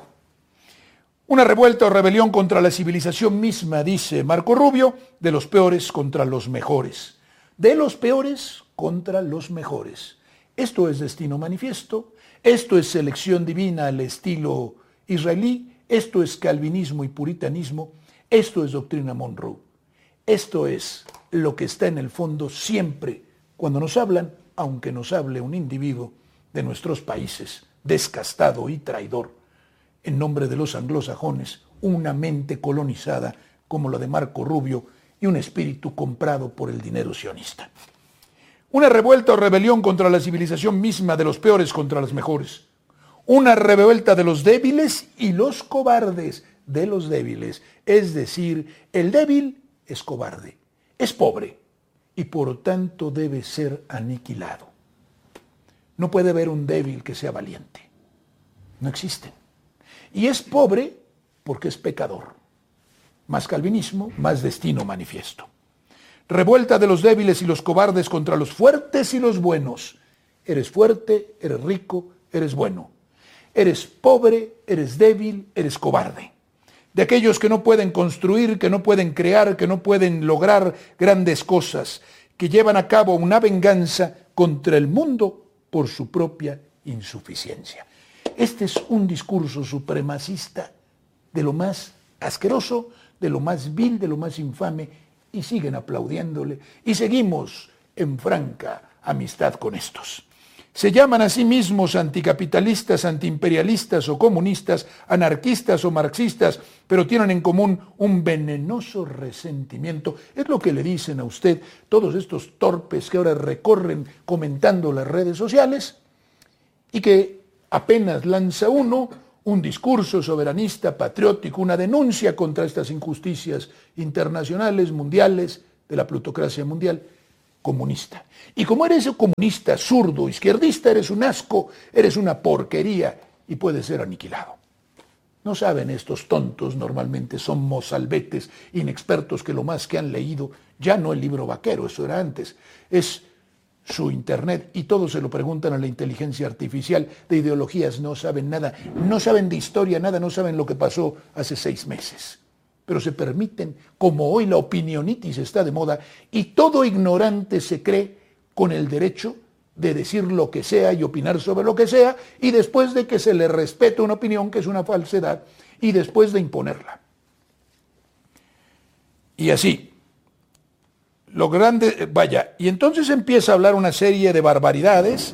Speaker 1: Una revuelta o rebelión contra la civilización misma, dice Marco Rubio, de los peores contra los mejores. De los peores contra los mejores. Esto es destino manifiesto, esto es selección divina al estilo israelí, esto es calvinismo y puritanismo, esto es doctrina Monroe. Esto es lo que está en el fondo siempre cuando nos hablan, aunque nos hable un individuo de nuestros países, descastado y traidor, en nombre de los anglosajones, una mente colonizada como la de Marco Rubio y un espíritu comprado por el dinero sionista. Una revuelta o rebelión contra la civilización misma, de los peores contra los mejores. Una revuelta de los débiles y los cobardes de los débiles. Es decir, el débil es cobarde, es pobre y por tanto debe ser aniquilado. No puede haber un débil que sea valiente. No existen. Y es pobre porque es pecador. Más calvinismo, más destino manifiesto. Revuelta de los débiles y los cobardes contra los fuertes y los buenos. Eres fuerte, eres rico, eres bueno. Eres pobre, eres débil, eres cobarde. De aquellos que no pueden construir, que no pueden crear, que no pueden lograr grandes cosas, que llevan a cabo una venganza contra el mundo por su propia insuficiencia. Este es un discurso supremacista de lo más asqueroso, de lo más vil, de lo más infame, y siguen aplaudiéndole, y seguimos en franca amistad con estos. Se llaman a sí mismos anticapitalistas, antiimperialistas o comunistas, anarquistas o marxistas, pero tienen en común un venenoso resentimiento. Es lo que le dicen a usted todos estos torpes que ahora recorren comentando las redes sociales y que apenas lanza uno un discurso soberanista, patriótico, una denuncia contra estas injusticias internacionales, mundiales, de la plutocracia mundial, comunista. Y como eres comunista, zurdo, izquierdista, eres un asco, eres una porquería y puedes ser aniquilado. No saben estos tontos, normalmente son mozalbetes, inexpertos que lo más que han leído, ya no el libro vaquero, eso era antes, es su internet y todos se lo preguntan a la inteligencia artificial. De ideologías no saben nada, no saben de historia nada, no saben lo que pasó hace 6 meses. Pero se permiten, como hoy la opinionitis está de moda, y todo ignorante se cree con el derecho de decir lo que sea y opinar sobre lo que sea, y después de que se le respete una opinión que es una falsedad, y después de imponerla. Y así, lo grande, vaya, y entonces empieza a hablar una serie de barbaridades.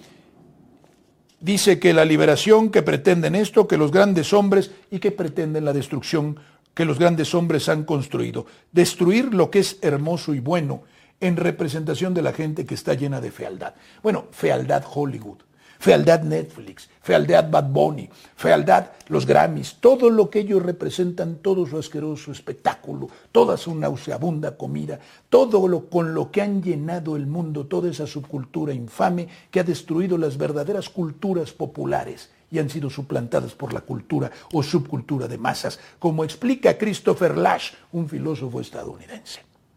Speaker 1: Dice que la liberación, que pretenden esto, que los grandes hombres, y que pretenden la destrucción que los grandes hombres han construido. Destruir lo que es hermoso y bueno en representación de la gente que está llena de fealdad. Bueno, fealdad Hollywood, fealdad Netflix, fealdad Bad Bunny, fealdad los Grammys, todo lo que ellos representan, todo su asqueroso espectáculo, toda su nauseabunda comida, todo lo con lo que han llenado el mundo, toda esa subcultura infame que ha destruido las verdaderas culturas populares y han sido suplantadas por la cultura o subcultura de masas, como explica Christopher Lasch, un filósofo estadounidense.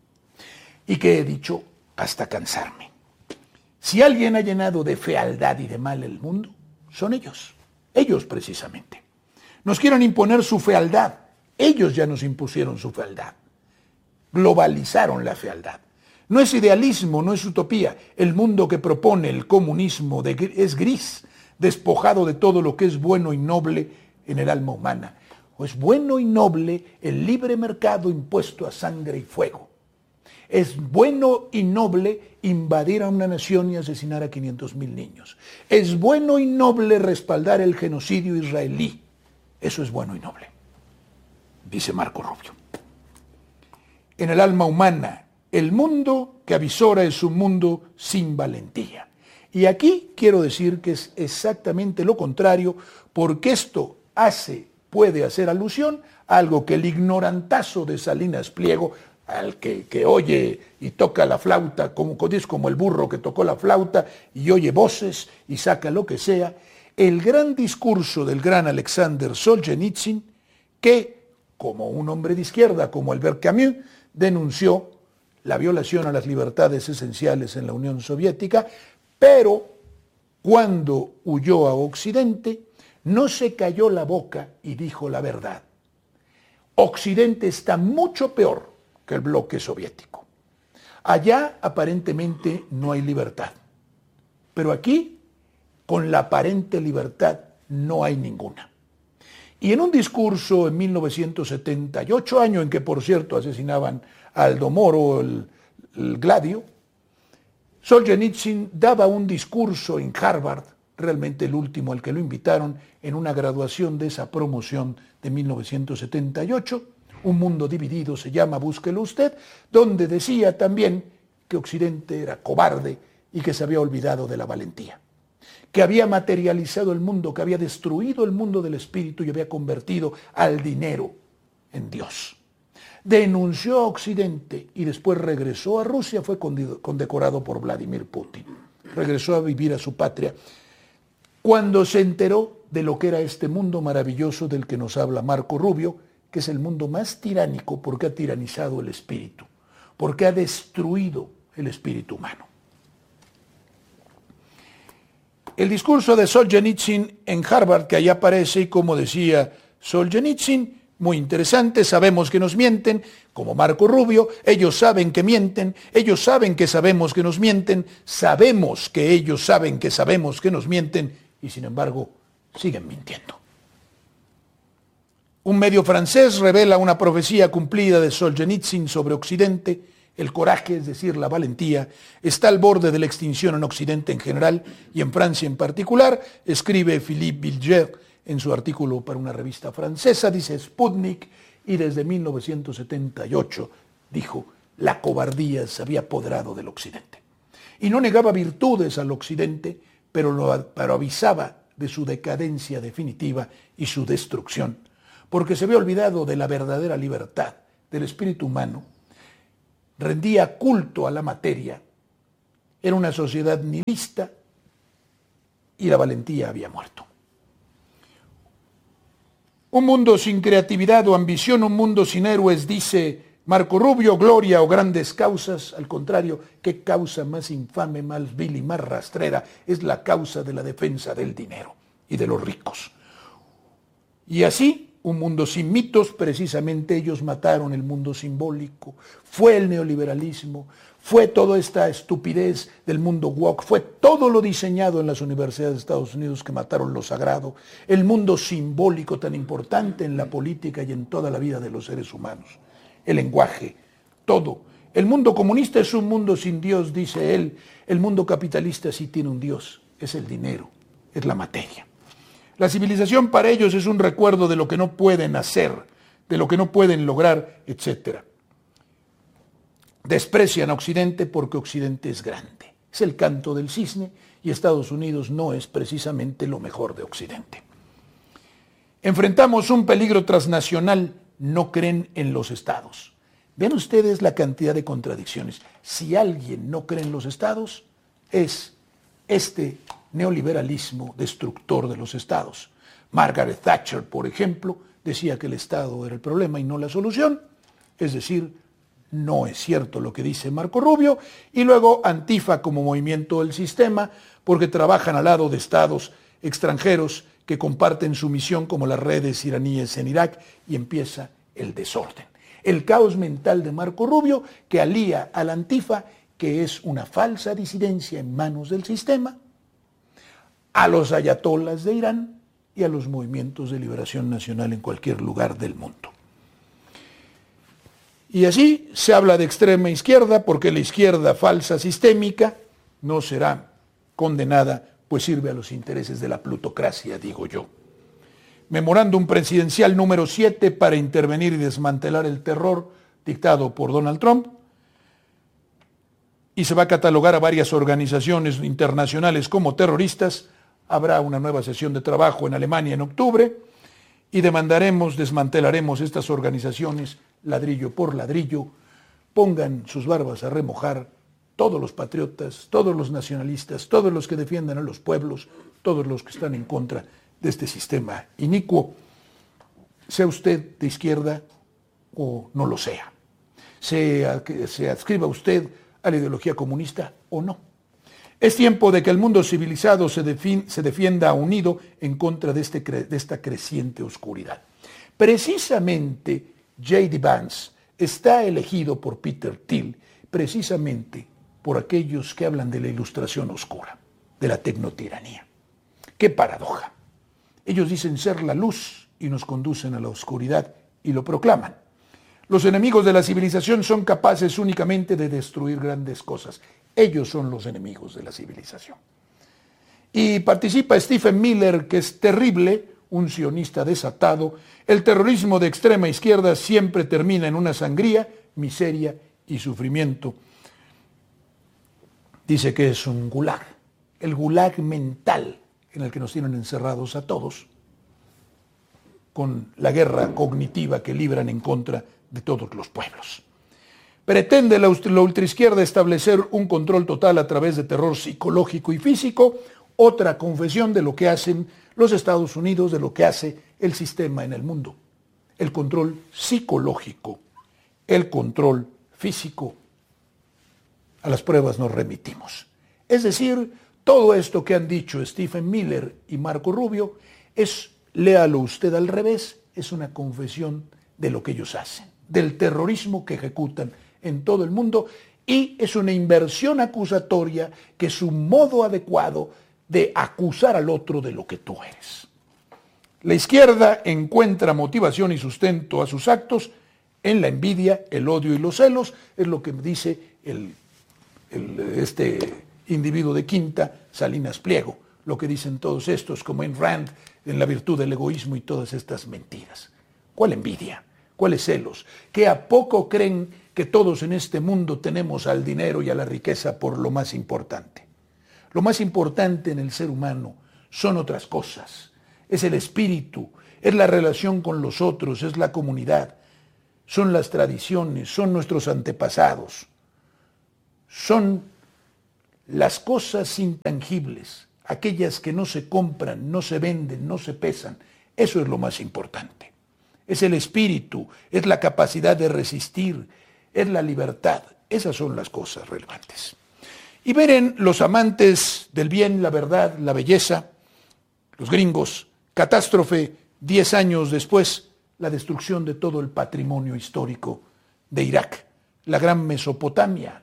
Speaker 1: Y que he dicho hasta cansarme. Si alguien ha llenado de fealdad y de mal el mundo, son ellos precisamente. Nos quieren imponer su fealdad, ellos ya nos impusieron su fealdad. Globalizaron la fealdad. No es idealismo, no es utopía. El mundo que propone el comunismo es gris, despojado de todo lo que es bueno y noble en el alma humana. O es bueno y noble el libre mercado impuesto a sangre y fuego. Es bueno y noble invadir a una nación y asesinar a 500,000 niños. Es bueno y noble respaldar el genocidio israelí. Eso es bueno y noble, dice Marco Rubio. En el alma humana, el mundo que avisora es un mundo sin valentía. Y aquí quiero decir que es exactamente lo contrario, porque esto puede hacer alusión a algo que el ignorantazo de Salinas Pliego, al que oye y toca la flauta, es como el burro que tocó la flauta y oye voces y saca lo que sea, el gran discurso del gran Alexander Solzhenitsyn, que, como un hombre de izquierda, como Albert Camus, denunció la violación a las libertades esenciales en la Unión Soviética, pero cuando huyó a Occidente, no se cayó la boca y dijo la verdad. Occidente está mucho peor que el bloque soviético. Allá aparentemente no hay libertad, pero aquí, con la aparente libertad, no hay ninguna. Y en un discurso en 1978, año en que, por cierto, asesinaban a Aldo Moro, el Gladio, Solzhenitsyn daba un discurso en Harvard, realmente el último al que lo invitaron, en una graduación de esa promoción de 1978, Un mundo dividido se llama, búsquelo usted, donde decía también que Occidente era cobarde y que se había olvidado de la valentía, que había materializado el mundo, que había destruido el mundo del espíritu y había convertido al dinero en Dios. Denunció a Occidente y después regresó a Rusia, fue condecorado por Vladimir Putin. Regresó a vivir a su patria. Cuando se enteró de lo que era este mundo maravilloso del que nos habla Marco Rubio, que es el mundo más tiránico porque ha tiranizado el espíritu, porque ha destruido el espíritu humano. El discurso de Solzhenitsyn en Harvard, que ahí aparece, y como decía Solzhenitsyn, muy interesante, sabemos que nos mienten, como Marco Rubio, ellos saben que mienten, ellos saben que sabemos que nos mienten, sabemos que ellos saben que sabemos que nos mienten, y sin embargo, siguen mintiendo. Un medio francés revela una profecía cumplida de Solzhenitsyn sobre Occidente El coraje, es decir, la valentía, está al borde de la extinción en Occidente en general y en Francia en particular, escribe Philippe Bilger en su artículo para una revista francesa, dice Sputnik, y desde 1978 dijo, la cobardía se había apoderado del Occidente. Y no negaba virtudes al Occidente, pero avisaba de su decadencia definitiva y su destrucción, porque se había olvidado de la verdadera libertad, del espíritu humano, rendía culto a la materia, era una sociedad nihilista y la valentía había muerto. Un mundo sin creatividad o ambición, un mundo sin héroes, dice Marco Rubio, gloria o grandes causas. Al contrario, ¿qué causa más infame, más vil y más rastrera? Es la causa de la defensa del dinero y de los ricos. Y así, un mundo sin mitos, precisamente ellos mataron el mundo simbólico. Fue el neoliberalismo, fue toda esta estupidez del mundo woke, fue todo lo diseñado en las universidades de Estados Unidos que mataron lo sagrado, el mundo simbólico tan importante en la política y en toda la vida de los seres humanos. El lenguaje, todo. El mundo comunista es un mundo sin Dios, dice él. El mundo capitalista sí tiene un Dios, es el dinero, es la materia. La civilización para ellos es un recuerdo de lo que no pueden hacer, de lo que no pueden lograr, etc. Desprecian a Occidente porque Occidente es grande. Es el canto del cisne y Estados Unidos no es precisamente lo mejor de Occidente. Enfrentamos un peligro transnacional, no creen en los estados. Vean ustedes la cantidad de contradicciones. Si alguien no cree en los estados, es este neoliberalismo destructor de los estados. Margaret Thatcher, por ejemplo, decía que el Estado era el problema y no la solución, es decir, no es cierto lo que dice Marco Rubio, y luego Antifa como movimiento del sistema, porque trabajan al lado de estados extranjeros que comparten su misión como las redes iraníes en Irak, y empieza el desorden. El caos mental de Marco Rubio que alía a la Antifa, que es una falsa disidencia en manos del sistema, a los ayatolas de Irán y a los movimientos de liberación nacional en cualquier lugar del mundo. Y así se habla de extrema izquierda porque la izquierda falsa sistémica no será condenada, pues sirve a los intereses de la plutocracia, digo yo. Memorándum presidencial número 7 para intervenir y desmantelar el terror dictado por Donald Trump, y se va a catalogar a varias organizaciones internacionales como terroristas. Habrá una nueva sesión de trabajo en Alemania en octubre y desmantelaremos estas organizaciones ladrillo por ladrillo. Pongan sus barbas a remojar todos los patriotas, todos los nacionalistas, todos los que defiendan a los pueblos, todos los que están en contra de este sistema inicuo, sea usted de izquierda o no lo sea, se adscriba usted a la ideología comunista o no. Es tiempo de que el mundo civilizado se defienda unido en contra de esta creciente oscuridad. Precisamente J.D. Vance está elegido por Peter Thiel, precisamente por aquellos que hablan de la ilustración oscura, de la tecnotiranía. ¡Qué paradoja! Ellos dicen ser la luz y nos conducen a la oscuridad y lo proclaman. Los enemigos de la civilización son capaces únicamente de destruir grandes cosas. Ellos son los enemigos de la civilización. Y participa Stephen Miller, que es terrible, un sionista desatado. El terrorismo de extrema izquierda siempre termina en una sangría, miseria y sufrimiento. Dice que es un gulag, el gulag mental en el que nos tienen encerrados a todos, con la guerra cognitiva que libran en contra de todos los pueblos. Pretende la ultraizquierda establecer un control total a través de terror psicológico y físico, otra confesión de lo que hacen los Estados Unidos, de lo que hace el sistema en el mundo. El control psicológico, el control físico. A las pruebas nos remitimos. Es decir, todo esto que han dicho Stephen Miller y Marco Rubio léalo usted al revés, es una confesión de lo que ellos hacen, del terrorismo que ejecutan en todo el mundo, y es una inversión acusatoria que es un modo adecuado de acusar al otro de lo que tú eres. La izquierda encuentra motivación y sustento a sus actos en la envidia, el odio y los celos, es lo que dice este individuo de Quinta, Salinas Pliego, lo que dicen todos estos, como en Rand, en La virtud del egoísmo y todas estas mentiras. ¿Cuál envidia? ¿Cuáles celos? ¿Que a poco creen que todos en este mundo tenemos al dinero y a la riqueza por lo más importante? Lo más importante en el ser humano son otras cosas. Es el espíritu, es la relación con los otros, es la comunidad, son las tradiciones, son nuestros antepasados, son las cosas intangibles, aquellas que no se compran, no se venden, no se pesan. Eso es lo más importante. Es el espíritu, es la capacidad de resistir, es la libertad. Esas son las cosas relevantes. Y miren, los amantes del bien, la verdad, la belleza, los gringos, catástrofe 10 años después, la destrucción de todo el patrimonio histórico de Irak, la gran Mesopotamia,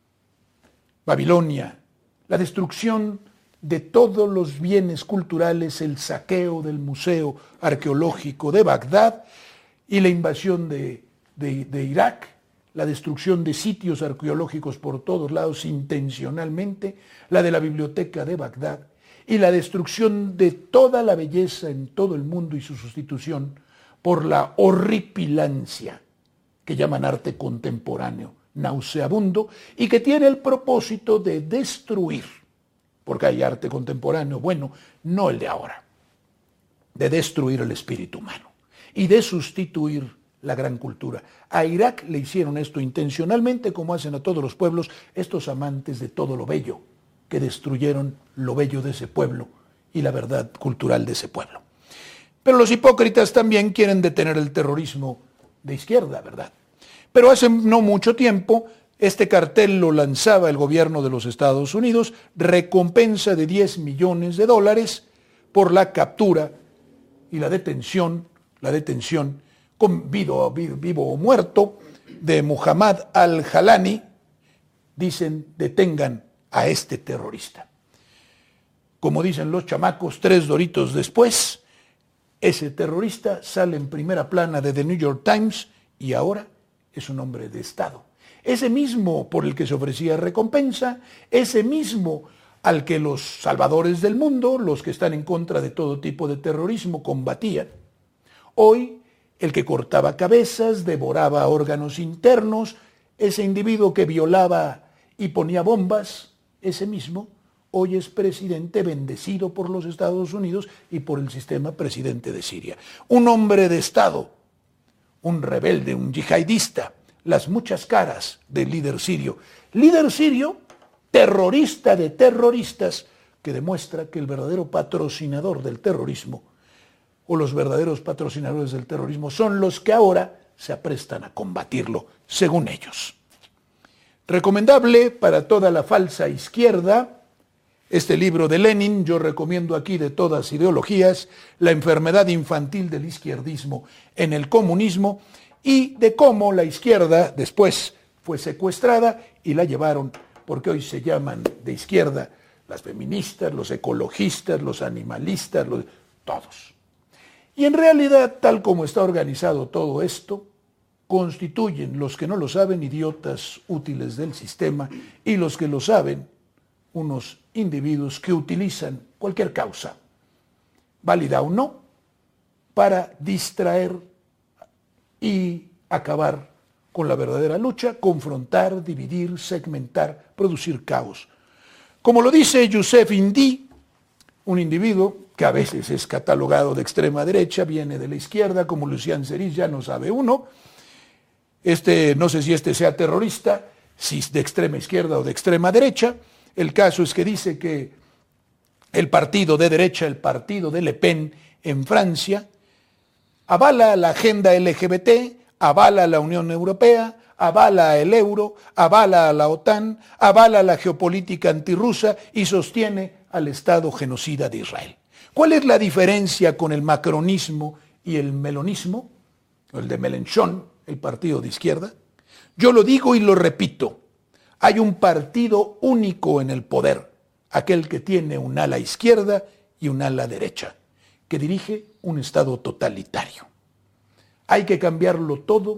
Speaker 1: Babilonia, la destrucción de todos los bienes culturales, el saqueo del Museo Arqueológico de Bagdad y la invasión de Irak, la destrucción de sitios arqueológicos por todos lados intencionalmente, la de la Biblioteca de Bagdad y la destrucción de toda la belleza en todo el mundo y su sustitución por la horripilancia que llaman arte contemporáneo, nauseabundo, y que tiene el propósito de destruir, porque hay arte contemporáneo bueno, no el de ahora, de destruir el espíritu humano y de sustituir la gran cultura. A Irak le hicieron esto intencionalmente, como hacen a todos los pueblos, estos amantes de todo lo bello, que destruyeron lo bello de ese pueblo y la verdad cultural de ese pueblo. Pero los hipócritas también quieren detener el terrorismo de izquierda, ¿verdad? Pero hace no mucho tiempo, este cartel lo lanzaba el gobierno de los Estados Unidos, recompensa de $10 millones por la captura y la detención con vivo o muerto de Muhammad al-Jalani. Dicen, detengan a este terrorista. Como dicen los chamacos, 3 doritos después, ese terrorista sale en primera plana de The New York Times y ahora es un hombre de Estado. Ese mismo por el que se ofrecía recompensa, ese mismo al que los salvadores del mundo, los que están en contra de todo tipo de terrorismo, combatían. Hoy, el que cortaba cabezas, devoraba órganos internos, ese individuo que violaba y ponía bombas, ese mismo, hoy es presidente bendecido por los Estados Unidos y por el sistema presidente de Siria. Un hombre de Estado, un rebelde, un yihadista, las muchas caras del líder sirio. Líder sirio, terrorista de terroristas, que demuestra que el verdadero patrocinador del terrorismo o los verdaderos patrocinadores del terrorismo son los que ahora se aprestan a combatirlo, según ellos. Recomendable para toda la falsa izquierda, este libro de Lenin, yo recomiendo aquí de todas ideologías, La enfermedad infantil del izquierdismo en el comunismo, y de cómo la izquierda después fue secuestrada y la llevaron, porque hoy se llaman de izquierda las feministas, los ecologistas, los animalistas, todos. Y en realidad, tal como está organizado todo esto, constituyen los que no lo saben idiotas útiles del sistema y los que lo saben unos individuos que utilizan cualquier causa, válida o no, para distraer y acabar con la verdadera lucha, confrontar, dividir, segmentar, producir caos. Como lo dice Youssef Indy, un individuo que a veces es catalogado de extrema derecha, viene de la izquierda, como Lucien Cerise, ya no sabe uno. No sé si sea terrorista, si es de extrema izquierda o de extrema derecha. El caso es que dice que el partido de derecha, el partido de Le Pen en Francia, avala la agenda LGBT, avala la Unión Europea, avala el euro, avala a la OTAN, avala la geopolítica antirrusa y sostiene al Estado genocida de Israel. ¿Cuál es la diferencia con el macronismo y el melonismo? El de Mélenchon, el partido de izquierda. Yo lo digo y lo repito. Hay un partido único en el poder, aquel que tiene un ala izquierda y un ala derecha, que dirige un Estado totalitario. Hay que cambiarlo todo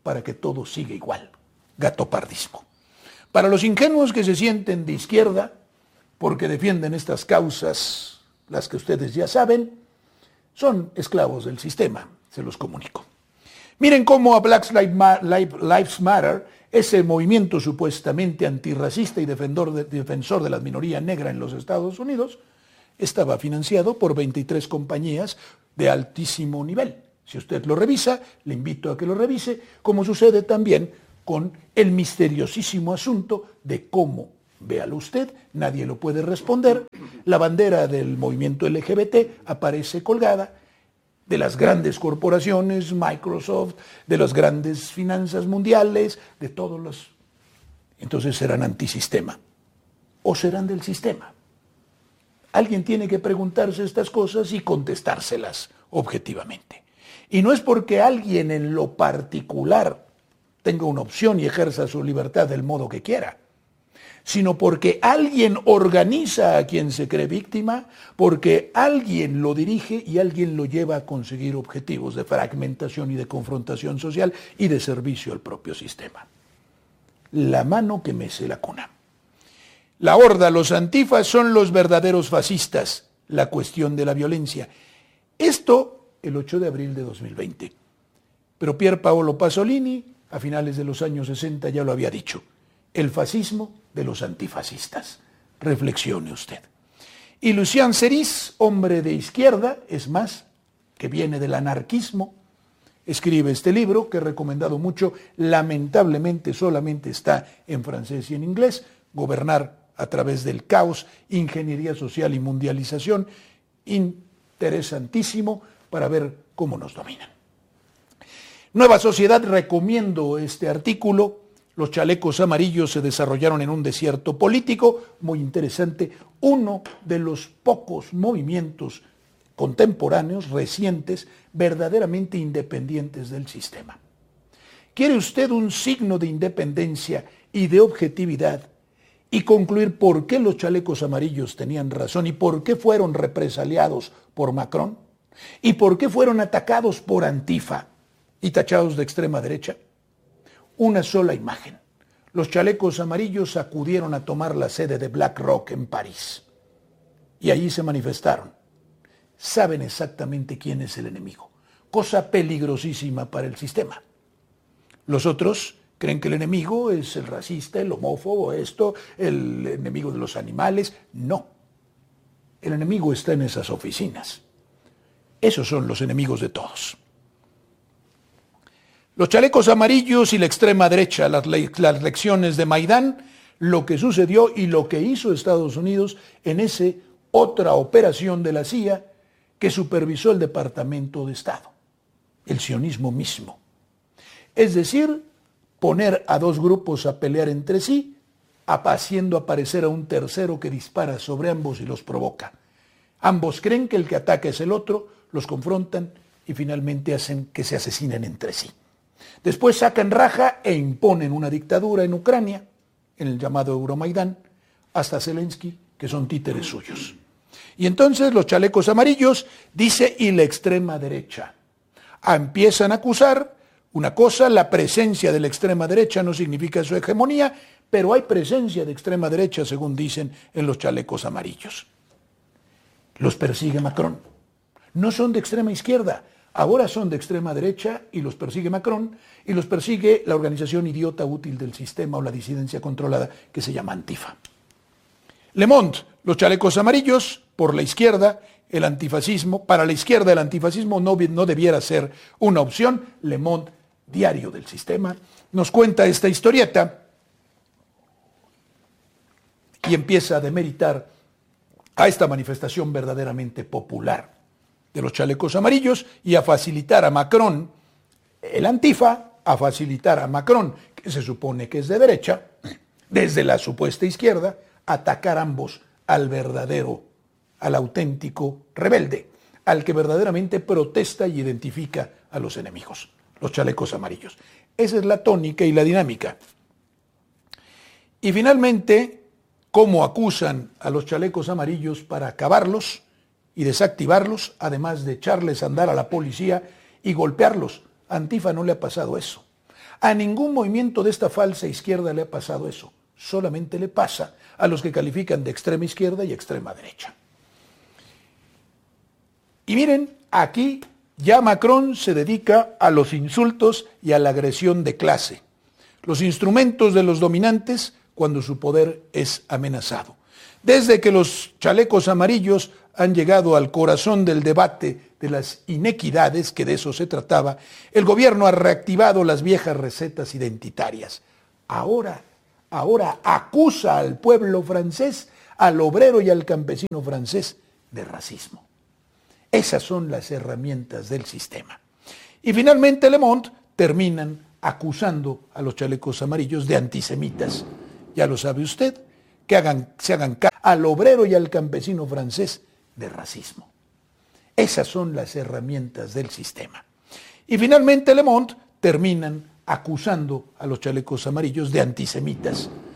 Speaker 1: para que todo siga igual. Gatopardismo. Para los ingenuos que se sienten de izquierda, porque defienden estas causas, las que ustedes ya saben, son esclavos del sistema, se los comunico. Miren cómo a Black Lives Matter, ese movimiento supuestamente antirracista y defensor de la minoría negra en los Estados Unidos, estaba financiado por 23 compañías de altísimo nivel. Si usted lo revisa, le invito a que lo revise, como sucede también con el misteriosísimo asunto de cómo, véalo usted, nadie lo puede responder, la bandera del movimiento LGBT aparece colgada de las grandes corporaciones, Microsoft, de las grandes finanzas mundiales, de todos los... Entonces serán antisistema o serán del sistema. Alguien tiene que preguntarse estas cosas y contestárselas objetivamente. Y no es porque alguien en lo particular tenga una opción y ejerza su libertad del modo que quiera, sino porque alguien organiza a quien se cree víctima, porque alguien lo dirige y alguien lo lleva a conseguir objetivos de fragmentación y de confrontación social y de servicio al propio sistema. La mano que mece la cuna. La horda, los antifas son los verdaderos fascistas, la cuestión de la violencia. Esto el 8 de abril de 2020. Pero Pier Paolo Pasolini, a finales de los años 60, ya lo había dicho. El fascismo de los antifascistas. Reflexione usted. Y Lucien Cerise, hombre de izquierda, es más, que viene del anarquismo, escribe este libro que he recomendado mucho, lamentablemente solamente está en francés y en inglés, Gobernar a través del caos, ingeniería social y mundialización, interesantísimo para ver cómo nos dominan. Nueva Sociedad, recomiendo este artículo. Los chalecos amarillos se desarrollaron en un desierto político, muy interesante, uno de los pocos movimientos contemporáneos, recientes, verdaderamente independientes del sistema. ¿Quiere usted un signo de independencia y de objetividad y concluir por qué los chalecos amarillos tenían razón y por qué fueron represaliados por Macron y por qué fueron atacados por Antifa y tachados de extrema derecha? Una sola imagen. Los chalecos amarillos acudieron a tomar la sede de BlackRock en París. Y allí se manifestaron. Saben exactamente quién es el enemigo. Cosa peligrosísima para el sistema. Los otros creen que el enemigo es el racista, el homófobo, el enemigo de los animales. No. El enemigo está en esas oficinas. Esos son los enemigos de todos. Los chalecos amarillos y la extrema derecha, las lecciones de Maidán, lo que sucedió y lo que hizo Estados Unidos en esa otra operación de la CIA que supervisó el Departamento de Estado, el sionismo mismo. Es decir, poner a dos grupos a pelear entre sí, haciendo aparecer a un tercero que dispara sobre ambos y los provoca. Ambos creen que el que ataca es el otro, los confrontan y finalmente hacen que se asesinen entre sí. Después sacan raja e imponen una dictadura en Ucrania, en el llamado Euromaidán, hasta Zelensky, que son títeres suyos. Y entonces los chalecos amarillos, dice, y la extrema derecha. Empiezan a acusar una cosa, la presencia de la extrema derecha no significa su hegemonía, pero hay presencia de extrema derecha, según dicen, en los chalecos amarillos. Los persigue Macron. No son de extrema izquierda. Ahora son de extrema derecha y los persigue Macron y los persigue la organización idiota útil del sistema o la disidencia controlada que se llama Antifa. Le Monde, los chalecos amarillos, por la izquierda, el antifascismo. Para la izquierda el antifascismo no debiera ser una opción. Le Monde, diario del sistema, nos cuenta esta historieta y empieza a demeritar a esta manifestación verdaderamente popular de los chalecos amarillos y a facilitar a Macron, el Antifa, a facilitar a Macron, que se supone que es de derecha, desde la supuesta izquierda, atacar ambos al verdadero, al auténtico rebelde, al que verdaderamente protesta y identifica a los enemigos, los chalecos amarillos. Esa es la tónica y la dinámica. Y finalmente, ¿cómo acusan a los chalecos amarillos para acabarlos y desactivarlos, además de echarles a andar a la policía y golpearlos? A Antifa no le ha pasado eso. A ningún movimiento de esta falsa izquierda le ha pasado eso. Solamente le pasa a los que califican de extrema izquierda y extrema derecha. Y miren, aquí ya Macron se dedica a los insultos y a la agresión de clase, los instrumentos de los dominantes cuando su poder es amenazado. Desde que los chalecos amarillos han llegado al corazón del debate de las inequidades, que de eso se trataba, el gobierno ha reactivado las viejas recetas identitarias. Ahora acusa al pueblo francés, al obrero y al campesino francés de racismo. Esas son las herramientas del sistema. Y finalmente Le Monde terminan acusando a los chalecos amarillos de antisemitas. Ya lo sabe usted, se hagan caso al obrero y al campesino francés de racismo. Esas son las herramientas del sistema. Y finalmente Le Monde terminan acusando a los chalecos amarillos de antisemitas.